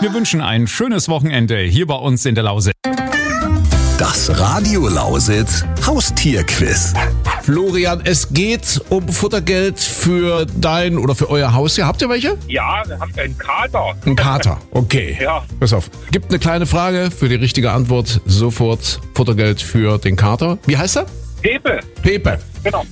Wir wünschen ein schönes Wochenende hier bei uns in der Lausitz. Das Radio Lausitz Haustierquiz. Florian, es geht um Futtergeld für dein oder für euer Haustier. Habt ihr welche? Ja, wir haben einen Kater. Ein Kater, okay. Ja. Pass auf, gibt eine kleine Frage für die richtige Antwort. Sofort Futtergeld für den Kater. Wie heißt er? Pepe. Pepe. Genau.